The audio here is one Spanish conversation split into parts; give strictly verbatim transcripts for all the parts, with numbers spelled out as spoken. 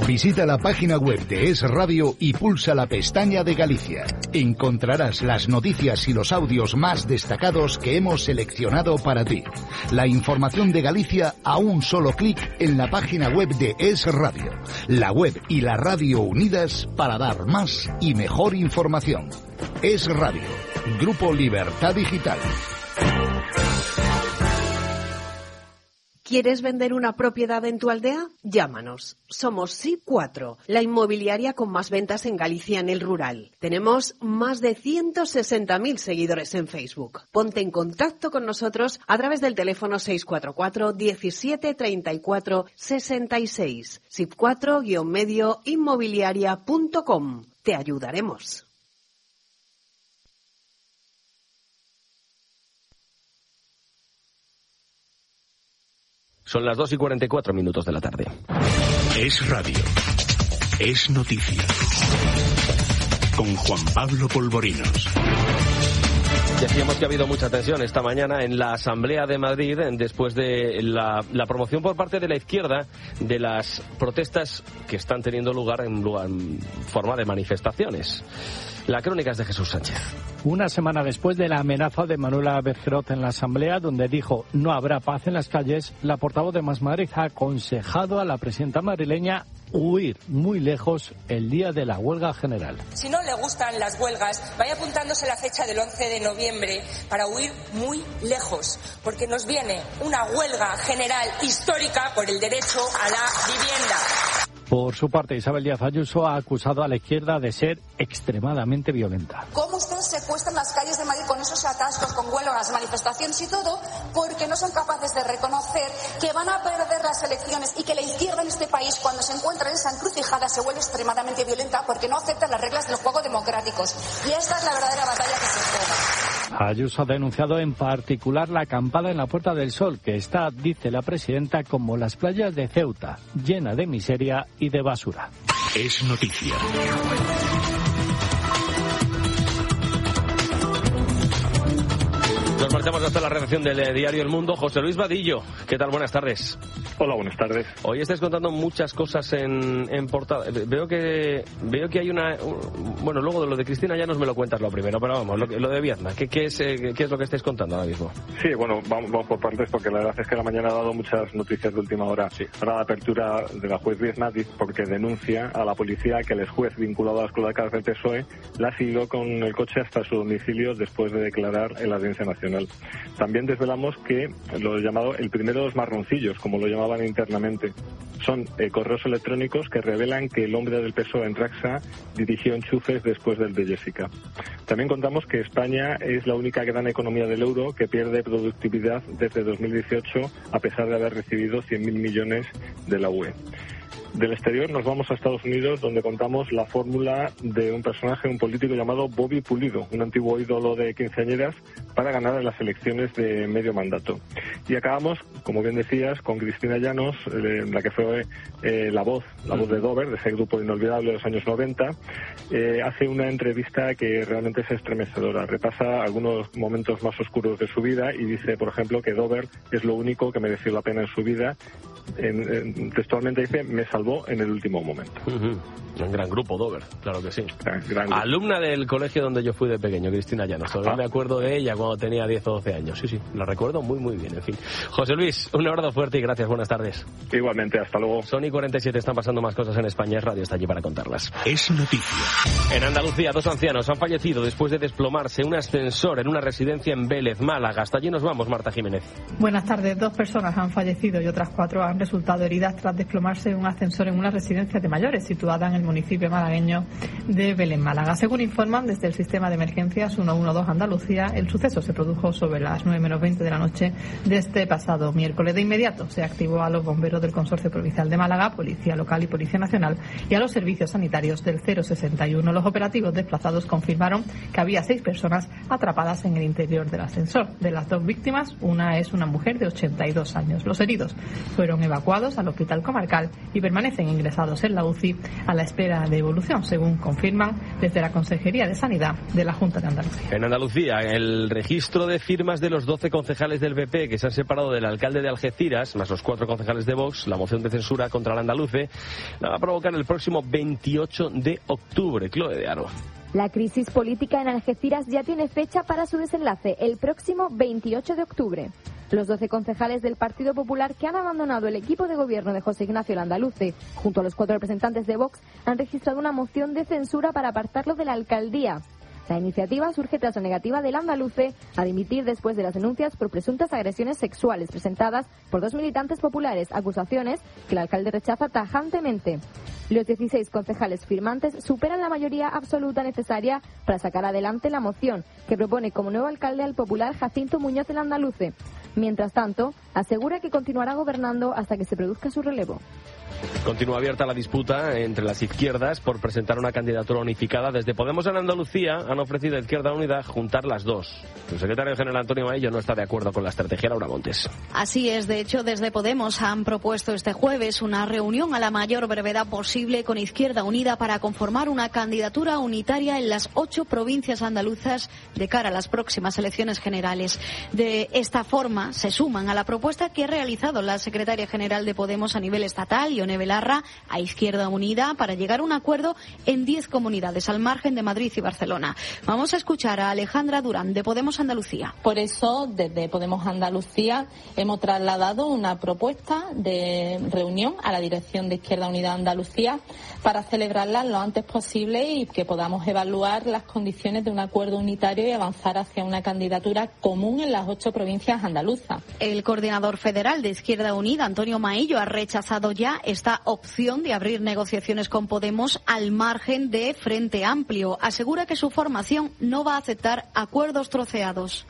Visita la página web de Es Radio y pulsa la pestaña de Galicia. Encontrarás las noticias y los audios más destacados que hemos seleccionado para ti. La información de Galicia a un solo clic en la página web de Es Radio. La web y la radio unidas para dar más y mejor información. Es Radio, Grupo Libertad Digital. ¿Quieres vender una propiedad en tu aldea? Llámanos. Somos S I cuatro, la inmobiliaria con más ventas en Galicia en el rural. Tenemos más de ciento sesenta mil seguidores en Facebook. Ponte en contacto con nosotros a través del teléfono seis cuatro cuatro, diecisiete, treinta y cuatro, sesenta y seis. S I cuatro guion medio inmobiliaria punto com. Te ayudaremos. Son las dos y cuarenta y cuatro minutos de la tarde. Es Radio. Es noticia. Con Juan Pablo Polvorinos. Decíamos que ha habido mucha tensión esta mañana en la Asamblea de Madrid después de la, la promoción por parte de la izquierda de las protestas que están teniendo lugar en, lugar, en forma de manifestaciones. La crónica es de Jesús Sánchez. Una semana después de la amenaza de Manuela Bergerot en la Asamblea, donde dijo no habrá paz en las calles, la portavoz de Más Madrid ha aconsejado a la presidenta madrileña huir muy lejos el día de la huelga general. Si no le gustan las huelgas, vaya apuntándose la fecha del once de noviembre para huir muy lejos, porque nos viene una huelga general histórica por el derecho a la vivienda. Por su parte, Isabel Díaz Ayuso ha acusado a la izquierda de ser extremadamente violenta. ¿Cómo ustedes secuestran las calles de Madrid con esos atascos, con huelgas, manifestaciones y todo? Porque no son capaces de reconocer que van a perder las elecciones y que la izquierda en este país, cuando se encuentra en esa encrucijada, se vuelve extremadamente violenta porque no acepta las reglas del juego democráticos. Y esta es la verdadera batalla que se juega. Ayuso ha denunciado en particular la acampada en la Puerta del Sol, que está, dice la presidenta, como las playas de Ceuta, llena de miseria y de basura. Es noticia. Nos marchamos hasta la redacción del diario El Mundo. José Luis Vadillo, ¿qué tal? Buenas tardes. Hola, buenas tardes. Hoy estáis contando muchas cosas en, en portada. Veo que veo que hay una... Bueno, luego de lo de Cristina Llanos me lo cuentas lo primero, pero vamos, lo, lo de Viedma, ¿qué, qué, es, ¿qué es lo que estáis contando ahora mismo? Sí, bueno, vamos, vamos por partes, porque la verdad es que la mañana ha dado muchas noticias de última hora. Sí. Para la apertura de la juez Viedma, porque denuncia a la policía que el ex juez vinculado a las cloacas del P S O E la siguió con el coche hasta su domicilio después de declarar en la Audiencia Nacional. También desvelamos que lo llamado el primero de los marroncillos, como lo llamaban internamente, son eh, correos electrónicos que revelan que el hombre del P S O E en Traxa dirigió enchufes después del de Jessica. También contamos que España es la única gran economía del euro que pierde productividad desde dos mil dieciocho, a pesar de haber recibido cien mil millones de la U E. Del exterior nos vamos a Estados Unidos, donde contamos la fórmula de un personaje, un político llamado Bobby Pulido, un antiguo ídolo de quinceañeras, para ganar en las elecciones de medio mandato. Y acabamos, como bien decías, con Cristina Llanos, eh, la que fue eh, la voz, la voz de Dover, de ese grupo inolvidable de los años noventa, eh, hace una entrevista que realmente es estremecedora. Repasa algunos momentos más oscuros de su vida y dice, por ejemplo, que Dover es lo único que mereció la pena en su vida. En, en, textualmente dice, me salvó en el último momento. Uh-huh. Un gran grupo, Dover, claro que sí. Gran, gran Alumna del colegio donde yo fui de pequeño, Cristina Llanos. Todavía ah. me acuerdo de ella cuando tenía diez o doce años. Sí, sí, la recuerdo muy, muy bien. En fin. José Luis, un abrazo fuerte y gracias. Buenas tardes. Igualmente, hasta luego. Son y cuarenta y siete, están pasando más cosas en España. Es Radio está allí para contarlas. Es noticia. En Andalucía, dos ancianos han fallecido después de desplomarse un ascensor en una residencia en Vélez, Málaga. Hasta allí nos vamos, Marta Jiménez. Buenas tardes. Dos personas han fallecido y otras cuatro han resultado heridas tras desplomarse un ascensor en una residencia de mayores situada en el municipio malagueño de Belén, Málaga. Según informan desde el sistema de emergencias ciento doce Andalucía, el suceso se produjo sobre las nueve menos veinte de la noche de este pasado miércoles. De inmediato se activó a los bomberos del Consorcio Provincial de Málaga, Policía Local y Policía Nacional y a los servicios sanitarios del cero sesenta y uno. Los operativos desplazados confirmaron que había seis personas atrapadas en el interior del ascensor. De las dos víctimas, una es una mujer de ochenta y dos años. Los heridos fueron evacuados al hospital comarcal y permanecen ingresados en la U C I a la espera de evolución, según confirman desde la Consejería de Sanidad de la Junta de Andalucía. En Andalucía, el registro de firmas de los doce concejales del B P que se han separado del alcalde de Algeciras, más los cuatro concejales de Vox, la moción de censura contra el andaluce, la va a provocar el próximo veintiocho de octubre. Chloe de Aro. La crisis política en Algeciras ya tiene fecha para su desenlace, el próximo veintiocho de octubre. Los doce concejales del Partido Popular que han abandonado el equipo de gobierno de José Ignacio Landaluce, junto a los cuatro representantes de Vox, han registrado una moción de censura para apartarlo de la alcaldía. La iniciativa surge tras la negativa del andaluce a dimitir después de las denuncias por presuntas agresiones sexuales presentadas por dos militantes populares, acusaciones que el alcalde rechaza tajantemente. Los dieciséis concejales firmantes superan la mayoría absoluta necesaria para sacar adelante la moción, que propone como nuevo alcalde al popular Jacinto Muñoz del Andaluce. Mientras tanto, asegura que continuará gobernando hasta que se produzca su relevo. Continúa abierta la disputa entre las izquierdas por presentar una candidatura unificada. Desde Podemos en Andalucía han ofrecido a Izquierda Unida juntar las dos. El secretario general Antonio Maillo no está de acuerdo con la estrategia. Laura Montes. Así es, de hecho, desde Podemos han propuesto este jueves una reunión a la mayor brevedad posible con Izquierda Unida para conformar una candidatura unitaria en las ocho provincias andaluzas de cara a las próximas elecciones generales. De esta forma se suman a la propuesta que ha realizado la secretaria general de Podemos a nivel estatal, Ione Belarra, a Izquierda Unida para llegar a un acuerdo en diez comunidades al margen de Madrid y Barcelona. Vamos a escuchar a Alejandra Durán de Podemos Andalucía. Por eso, desde Podemos Andalucía hemos trasladado una propuesta de reunión a la dirección de Izquierda Unida Andalucía para celebrarla lo antes posible y que podamos evaluar las condiciones de un acuerdo unitario y avanzar hacia una candidatura común en las ocho provincias andaluzas. El coordinador federal de Izquierda Unida, Antonio Maillo, ha rechazado ya esta opción de abrir negociaciones con Podemos al margen de Frente Amplio. Asegura que su formación no va a aceptar acuerdos troceados.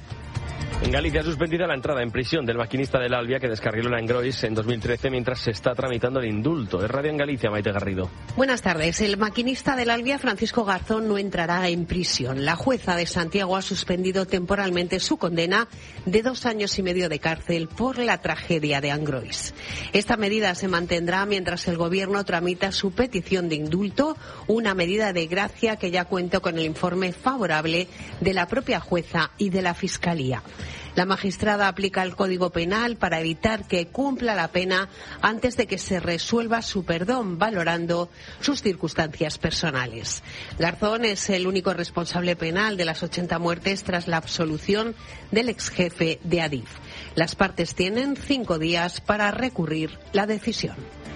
En Galicia ha suspendido la entrada en prisión del maquinista del Albia que descarriló la Engrois en dos mil trece mientras se está tramitando el indulto. Es Radio en Galicia, Maite Garrido. Buenas tardes. El maquinista del Albia, Francisco Garzón, no entrará en prisión. La jueza de Santiago ha suspendido temporalmente su condena de dos años y medio de cárcel por la tragedia de Angrois. Esta medida se mantendrá mientras el Gobierno tramita su petición de indulto, una medida de gracia que ya cuenta con el informe favorable de la propia jueza y de la Fiscalía. La magistrada aplica el Código Penal para evitar que cumpla la pena antes de que se resuelva su perdón, valorando sus circunstancias personales. Garzón es el único responsable penal de las ochenta muertes tras la absolución del exjefe de Adif. Las partes tienen cinco días para recurrir la decisión.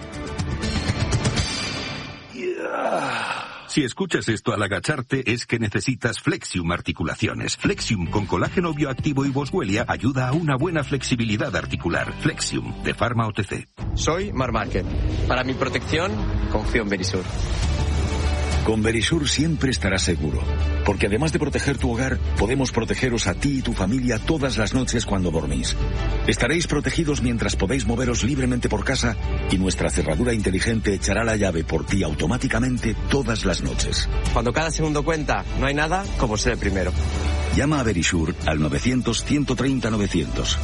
Yeah. Si escuchas esto al agacharte es que necesitas Flexium Articulaciones. Flexium con colágeno bioactivo y boswellia ayuda a una buena flexibilidad articular. Flexium, de Pharma O T C. Soy Mar Márquez. Para mi protección, confío en Verisur. Con Verisur siempre estarás seguro, porque además de proteger tu hogar, podemos protegeros a ti y tu familia todas las noches cuando dormís. Estaréis protegidos mientras podéis moveros libremente por casa y nuestra cerradura inteligente echará la llave por ti automáticamente todas las noches. Cuando cada segundo cuenta, no hay nada como ser el primero. Llama a Verisur al novecientos, ciento treinta, novecientos.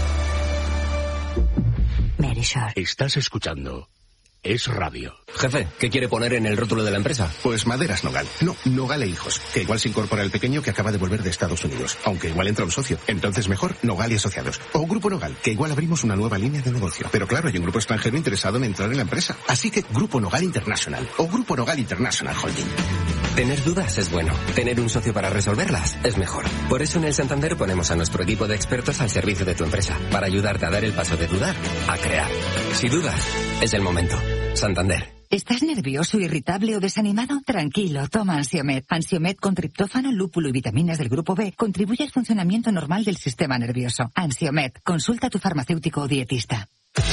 Verisur. Estás escuchando Es Radio. Jefe, ¿qué quiere poner en el rótulo de la empresa? Pues Maderas Nogal. No, Nogal e Hijos. Que igual se incorpora el pequeño que acaba de volver de Estados Unidos. Aunque igual entra un socio. Entonces mejor Nogal y Asociados. O Grupo Nogal, que igual abrimos una nueva línea de negocio. Pero claro, hay un grupo extranjero interesado en entrar en la empresa. Así que Grupo Nogal International. O Grupo Nogal International Holding. Tener dudas es bueno. Tener un socio para resolverlas es mejor. Por eso en el Santander ponemos a nuestro equipo de expertos al servicio de tu empresa. Para ayudarte a dar el paso de dudar a crear. Si dudas, es el momento. Santander. ¿Estás nervioso, irritable o desanimado? Tranquilo, toma Ansiomed. Ansiomed con triptófano, lúpulo y vitaminas del grupo B contribuye al funcionamiento normal del sistema nervioso. Ansiomed, consulta a tu farmacéutico o dietista.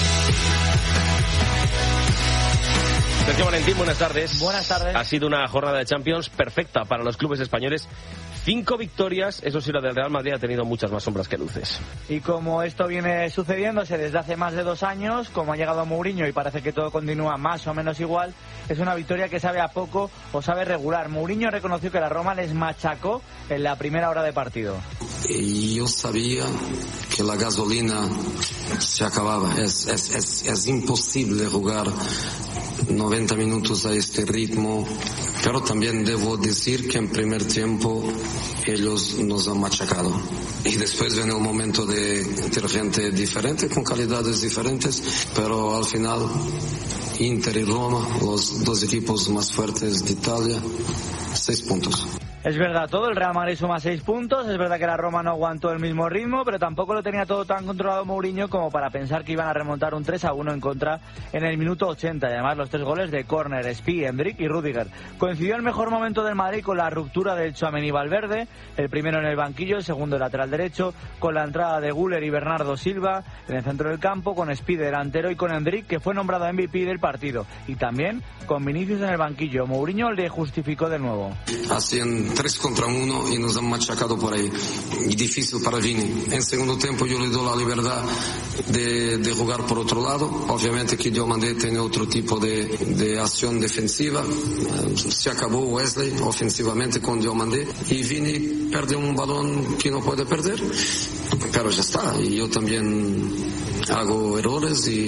Sergio Valentín, buenas tardes. Buenas tardes. Ha sido una jornada de Champions perfecta para los clubes españoles. Cinco victorias, eso sí, la del Real Madrid ha tenido muchas más sombras que luces. Y como esto viene sucediéndose desde hace más de dos años, como ha llegado Mourinho y parece que todo continúa más o menos igual, es una victoria que sabe a poco o sabe regular. Mourinho reconoció que la Roma les machacó en la primera hora de partido. y yo sabía que la gasolina se acababa. Es, es, es, es imposible jugar noventa minutos a este ritmo, pero también debo decir que en primer tiempo ellos nos han machacado. Y después viene el momento de tener gente diferente, con calidades diferentes, pero al final Inter y Roma, los dos equipos más fuertes de Italia, seis puntos. Es verdad todo, el Real Madrid suma seis puntos, es verdad que la Roma no aguantó el mismo ritmo, pero tampoco lo tenía todo tan controlado Mourinho como para pensar que iban a remontar un tres a uno en contra en el minuto ochenta, y además los tres goles de córner, Spi, Endrick y Rüdiger. Coincidió el mejor momento del Madrid con la ruptura del Tchouaméni Valverde, el primero en el banquillo, el segundo el lateral derecho, con la entrada de Güler y Bernardo Silva en el centro del campo, con Spi de delantero y con Endrick, que fue nombrado M V P del partido, y también con Vinicius en el banquillo. Mourinho le justificó de nuevo. Así en tres contra uno y nos han machacado por ahí. Y difícil para Vini. En segundo tiempo yo le doy la libertad de, de jugar por otro lado. Obviamente que Diomandé tiene otro tipo de, de acción defensiva. Se acabó Wesley ofensivamente con Diomandé y Vini pierde un balón que no puede perder. Pero ya está. Y yo también hago errores y,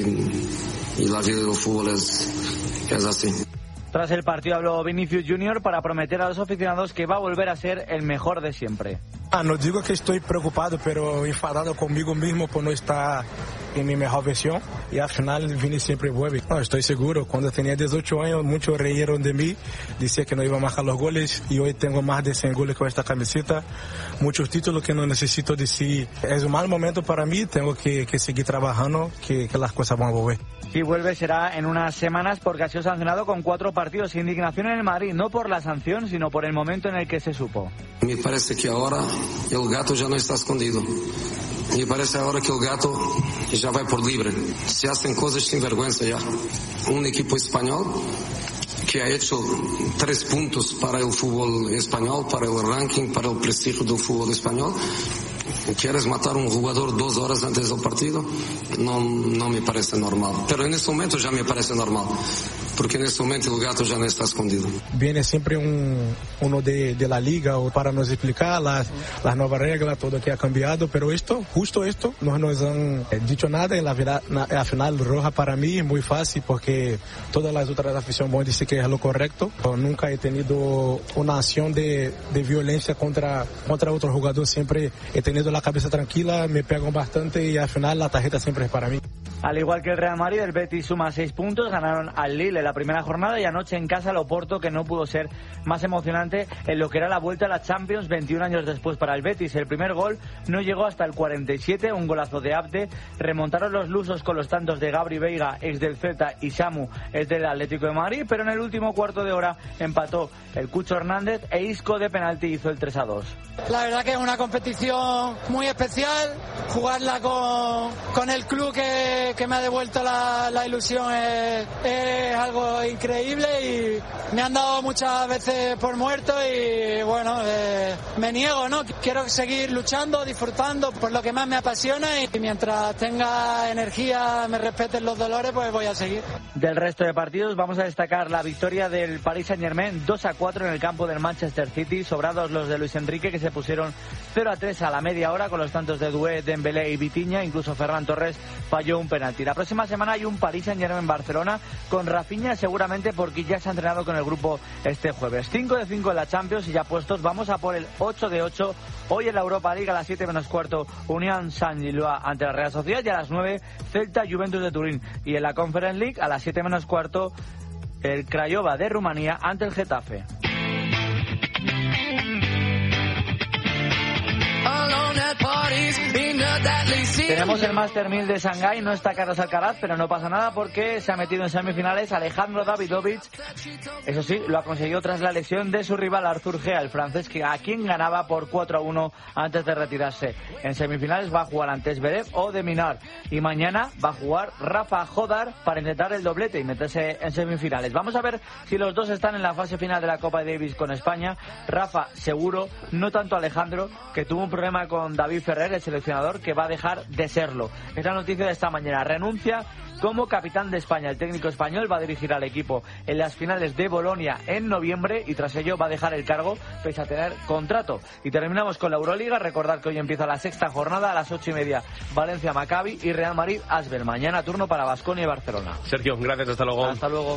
y la vida del fútbol es, es así. Tras el partido habló Vinicius Junior para prometer a los aficionados que va a volver a ser el mejor de siempre. Ah, no digo que estoy preocupado, pero enfadado conmigo mismo por no estar en mi mejor versión. Y al final Vini siempre vuelve. No, estoy seguro. Cuando tenía dieciocho años, muchos reyeron de mí. Decía que no iba a marcar los goles. Y hoy tengo más de cien goles con esta camiseta. Muchos títulos que no necesito decir. Es un mal momento para mí. Tengo que, que seguir trabajando, que, que las cosas van a volver. Si vuelve será en unas semanas porque ha sido sancionado con cuatro partidos. Indignación en el Madrid, no por la sanción, sino por el momento en el que se supo. Me parece que ahora el gato ya no está escondido. Me parece ahora que el gato ya va por libre. Se hacen cosas sin vergüenza ya. Un equipo español que ha hecho tres puntos para el fútbol español, para el ranking, para el prestigio del fútbol español. ¿Quieres matar a un jugador dos horas antes del partido? No, no me parece normal. Pero en este momento ya me parece normal. Porque en este momento el gato ya no está escondido. Viene siempre un, uno de, de la liga para nos explicar las, las nuevas reglas, todo que ha cambiado. Pero esto, justo esto, no nos han dicho nada. En la, na, la final roja para mí es muy fácil porque todas las otras aficiones van a decir que es lo correcto. Pero nunca he tenido una acción de, de violencia contra, contra otro jugador. Siempre he tenido la cabeza tranquila, me pegan bastante y al final la tarjeta siempre es para mí. Al igual que el Real Madrid, el Betis suma seis puntos, ganaron al Lille en la primera jornada y anoche en casa al Oporto, que no pudo ser más emocionante en lo que era la vuelta a la Champions veintiún años después para el Betis. El primer gol no llegó hasta el cuarenta y siete, un golazo de Abde. Remontaron los lusos con los tantos de Gabri Veiga, ex del Celta, y Samu, ex del Atlético de Madrid, pero en el último cuarto de hora empató el Cucho Hernández e Isco de penalti hizo el tres a dos. La verdad que es una competición muy especial, jugarla con, con el club que que me ha devuelto la, la ilusión es, es algo increíble y me han dado muchas veces por muerto y bueno, eh, me niego, ¿no? Quiero seguir luchando, disfrutando por lo que más me apasiona y mientras tenga energía, me respeten los dolores, pues voy a seguir. Del resto de partidos vamos a destacar la victoria del Paris Saint-Germain dos a cuatro en el campo del Manchester City, sobrados los de Luis Enrique que se pusieron cero a tres a la media hora con los tantos de Doué, Dembélé y Vitinha, incluso Ferran Torres falló un penalti. La próxima semana hay un Paris Saint-Germain en Barcelona con Rafinha seguramente porque ya se ha entrenado con el grupo este jueves. cinco de cinco en la Champions y ya puestos, vamos a por el ocho de ocho. Hoy en la Europa League a las siete menos cuarto Unión Saint-Gilloise ante la Real Sociedad y a las nueve Celta Juventus de Turín. Y en la Conference League a las siete menos cuarto el Craiova de Rumanía ante el Getafe. Tenemos el Master mil de Shanghái, no está Carlos Alcaraz, pero no pasa nada porque se ha metido en semifinales Alejandro Davidovich. Eso sí, lo ha conseguido tras la lesión de su rival Arthur Gea, el francés, que a quien ganaba por cuatro a uno antes de retirarse. En semifinales va a jugar ante Zverev o de Minar y mañana va a jugar Rafa Jodar para intentar el doblete y meterse en semifinales. Vamos a ver si los dos están en la fase final de la Copa Davis con España. Rafa seguro, no tanto Alejandro, que tuvo un problema con David Ferrer, el seleccionador, que va a dejar de serlo. Es la noticia de esta mañana. Renuncia como capitán de España. El técnico español va a dirigir al equipo en las finales de Bolonia en noviembre y tras ello va a dejar el cargo pese a tener contrato. Y terminamos con la Euroliga. Recordad que hoy empieza la sexta jornada a las ocho y media. Valencia Maccabi y Real Madrid Asbel. Mañana turno para Baskonia y Barcelona. Sergio, gracias, hasta luego. Hasta luego.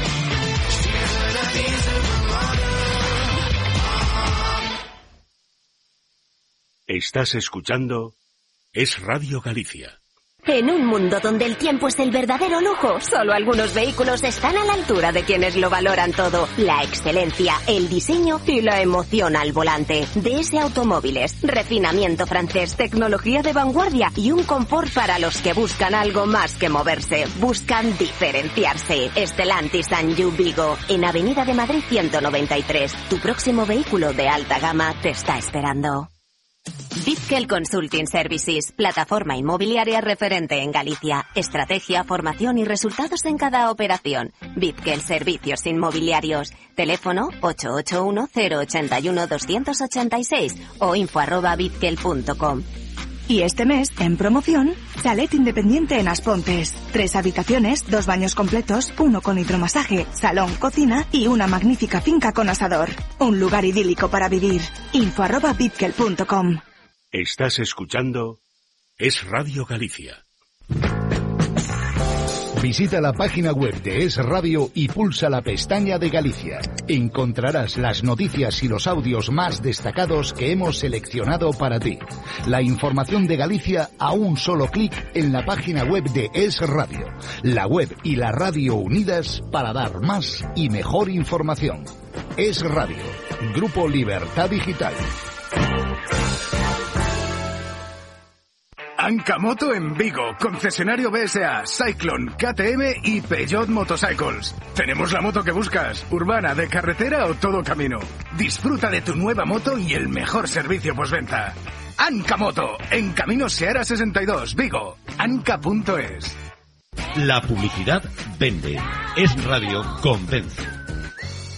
Estás escuchando Es Radio Galicia. En un mundo donde el tiempo es el verdadero lujo, solo algunos vehículos están a la altura de quienes lo valoran todo. La excelencia, el diseño y la emoción al volante. D S Automóviles, refinamiento francés, tecnología de vanguardia y un confort para los que buscan algo más que moverse. Buscan diferenciarse. Stellantis and You Vigo, en Avenida de Madrid ciento noventa y tres. Tu próximo vehículo de alta gama te está esperando. Bitkel Consulting Services, plataforma inmobiliaria referente en Galicia. Estrategia, formación y resultados en cada operación. Bitkel Servicios Inmobiliarios. Teléfono ocho ocho uno, cero ocho uno, dos ocho seis o info arroba bitkel punto com. Y este mes, en promoción, chalet independiente en Aspontes. Tres habitaciones, dos baños completos, uno con hidromasaje, salón, cocina y una magnífica finca con asador. Un lugar idílico para vivir. Info arroba bitkel punto com. Estás escuchando Es Radio Galicia. Visita la página web de Es Radio y pulsa la pestaña de Galicia. Encontrarás las noticias y los audios más destacados que hemos seleccionado para ti. La información de Galicia a un solo clic en la página web de Es Radio. La web y la radio unidas para dar más y mejor información. Es Radio, Grupo Libertad Digital. Ancamoto en Vigo, concesionario B S A, Cyclone, K T M y Peugeot Motorcycles. Tenemos la moto que buscas, urbana, de carretera o todo camino. Disfruta de tu nueva moto y el mejor servicio postventa. Ancamoto, en Camino Seara sesenta y dos, Vigo, anca punto es. La publicidad vende. Es Radio convence.